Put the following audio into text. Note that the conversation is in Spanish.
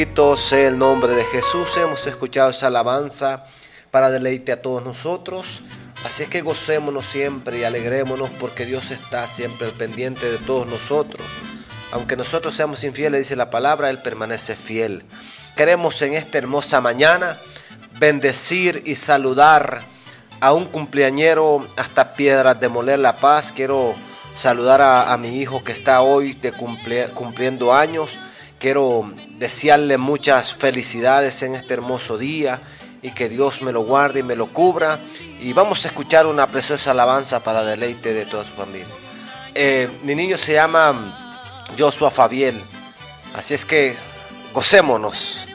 Bendito sea el nombre de Jesús. Hemos escuchado esa alabanza para deleite a todos nosotros. Así es que gocémonos siempre y alegrémonos porque Dios está siempre al pendiente de todos nosotros. Aunque nosotros seamos infieles, dice la palabra, Él permanece fiel. Queremos en esta hermosa mañana bendecir y saludar a un cumpleañero hasta Piedras de Moler, La Paz. Quiero saludar a mi hijo que está hoy cumpliendo años. Quiero desearle muchas felicidades en este hermoso día y que Dios me lo guarde y me lo cubra. Y vamos a escuchar una preciosa alabanza para deleite de toda su familia. Mi niño se llama Joshua Fabiel, así es que gocémonos.